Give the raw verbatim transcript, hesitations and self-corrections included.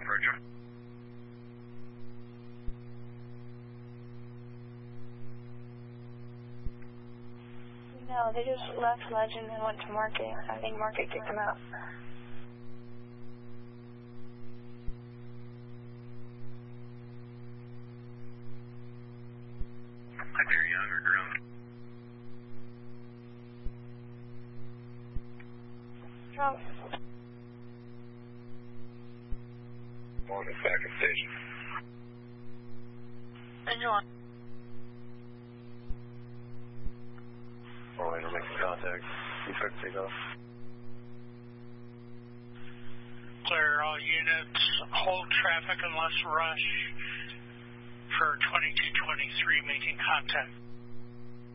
Roger. No, they just left Legend and went to Market. I think Market kicked them out. I hear young or drone. Trump. On the second station. Angel on. Oh, I'm making contact. You took takeoff. Clear all units. Hold traffic unless rush for twenty-two twenty-three making contact.